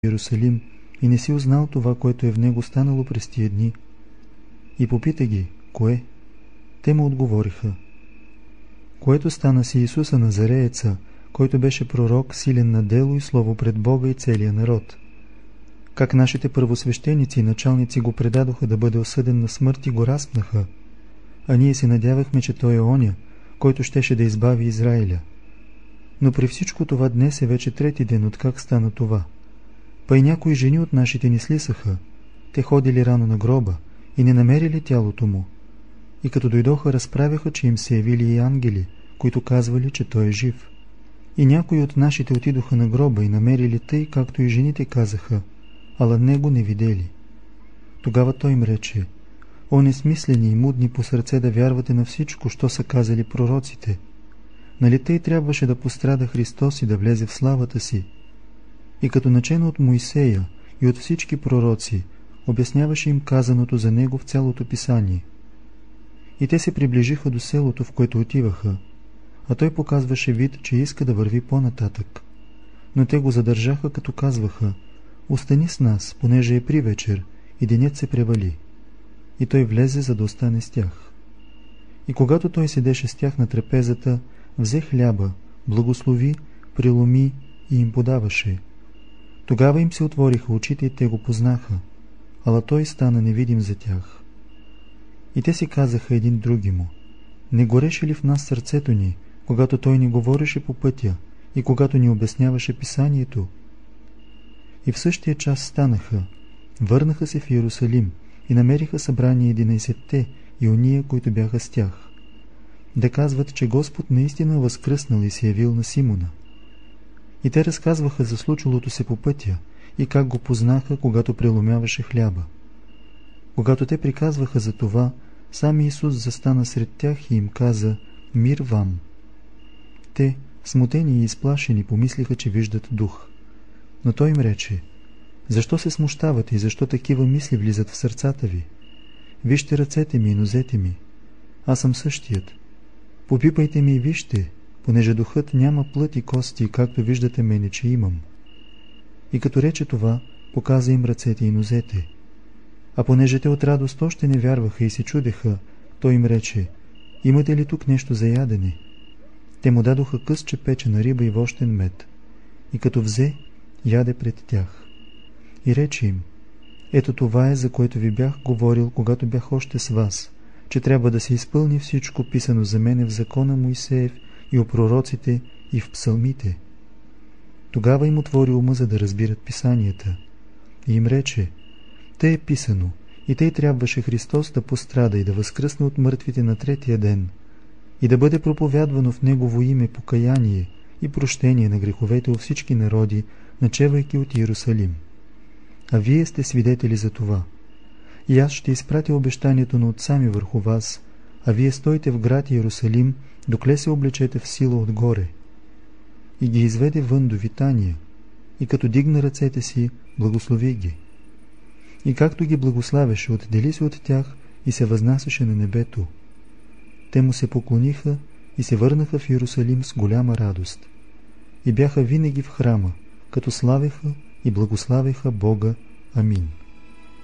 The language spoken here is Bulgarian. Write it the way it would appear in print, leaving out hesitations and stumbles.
Иерусалим и не си узнал това, което е в него станало през тия дни. И попита ги, кое? Те му отговориха: което стана с Иисуса Назарееца, който беше пророк, силен на дело и слово пред Бога и целия народ. Как нашите първосвещеници и началници го предадоха да бъде осъден на смърт и го разпнаха, а ние се надявахме, че той е оня, който щеше да избави Израиля. Но при всичко това днес е вече трети ден, откак стана това. Па и някои жени от нашите ни слисаха. Те ходили рано на гроба и не намерили тялото му. И като дойдоха, разправяха, че им се явили и ангели, които казвали, че той е жив. И някои от нашите отидоха на гроба и намерили тъй, както и жените казаха, ала него не видели. Тогава той им рече: о, несмислени и мудни по сърце да вярвате на всичко, що са казали пророците. Нали тъй трябваше да пострада Христос и да влезе в славата си? И като начено от Моисея и от всички пророци, обясняваше им казаното за него в цялото писание. И те се приближиха до селото, в което отиваха, а той показваше вид, че иска да върви по-нататък. Но те го задържаха, като казваха: остани с нас, понеже е привечер и денят се превали. И той влезе, за да остане с тях. И когато той седеше с тях на трапезата, взе хляба, благослови, преломи и им подаваше. Тогава им се отвориха очите и те го познаха, ала той стана невидим за тях. И те си казаха един другиму: не гореше ли в нас сърцето ни, когато той ни говореше по пътя и когато ни обясняваше писанието? И в същия час станаха, върнаха се в Иерусалим и намериха събрание 11-те и ония, които бяха с тях, да казват, че Господ наистина възкръснал и се явил на Симона. И те разказваха за случилото се по пътя и как го познаха, когато преломяваше хляба. Когато те приказваха за това, сам Исус застана сред тях и им каза: мир вам. Те, смутени и изплашени, помислиха, че виждат дух. Но той им рече: защо се смущавате и защо такива мисли влизат в сърцата ви? Вижте ръцете ми и нозете ми. Аз съм същият. Попипайте ми и вижте, понеже духът няма плът и кости, както виждате мене, че имам. И като рече това, показа им ръцете и нозете. А понеже те от радост още не вярваха и се чудеха, той им рече: имате ли тук нещо за ядене? Те му дадоха късче печена риба и вощен мед. И като взе, яде пред тях. И рече им: ето това е, за което ви бях говорил, когато бях още с вас, че трябва да се изпълни всичко писано за мене в закона Моисеев и о пророците и в псалмите. Тогава им отвори ума, за да разбират писанията. И им рече: тъй е писано, и тъй трябваше Христос да пострада и да възкръсне от мъртвите на третия ден, и да бъде проповядвано в Негово име покаяние и прощение на греховете у всички народи, начевайки от Иерусалим. А вие сте свидетели за това. И аз ще изпратя обещанието на Отца ми върху вас, а вие стойте в град Иерусалим, докле се облечете в сила отгоре. И ги изведе вън до Витания, и като дигна ръцете си, благослови ги. И както ги благославяше, отдели се от тях и се възнасяше на небето. Те му се поклониха и се върнаха в Иерусалим с голяма радост. И бяха винаги в храма, като славеха и благославяха Бога. Амин.